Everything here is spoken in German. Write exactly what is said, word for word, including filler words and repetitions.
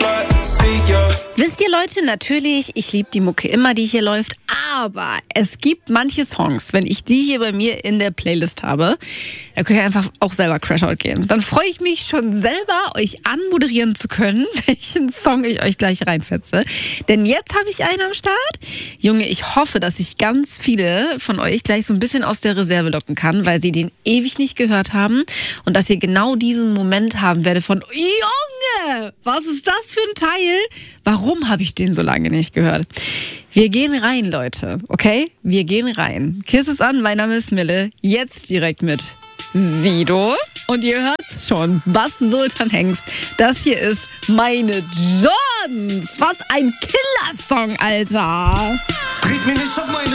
Wisst ihr Leute, natürlich, ich liebe die Mucke immer, die hier läuft, aber es gibt manche Songs, wenn ich die hier bei mir in der Playlist habe, da könnt ihr einfach auch selber Crashout gehen. Dann freue ich mich schon selber, euch anmoderieren zu können, welchen Song ich euch gleich reinfetze. Denn jetzt habe ich einen am Start. Junge, ich hoffe, dass ich ganz viele von euch gleich so ein bisschen aus der Reserve locken kann, weil sie den ewig nicht gehört haben und dass ihr genau diesen Moment haben werdet von Junge, was ist das für ein Teil? Warum habe ich den so lange nicht gehört? Wir gehen rein, Leute, okay? Wir gehen rein. Kiss es an, mein Name ist Mille. Jetzt direkt mit Sido. Und ihr hört's schon, Bass Sultan Hengst. Das hier ist Meine Johns. Was ein Killersong, Alter. Krieg mir nicht auf meine